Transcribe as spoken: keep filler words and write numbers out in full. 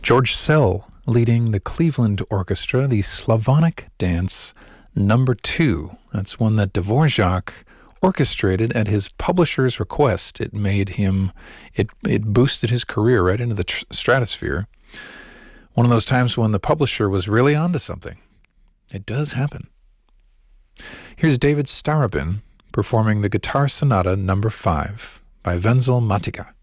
George Szell leading the Cleveland Orchestra, the Slavonic Dance Number Two. That's one that Dvorak orchestrated at his publisher's request. It made him, it it boosted his career right into the tr- stratosphere. One of those times when the publisher was really onto something. It does happen. Here's David Starobin performing the Guitar Sonata Number Five by Wenzel Matica.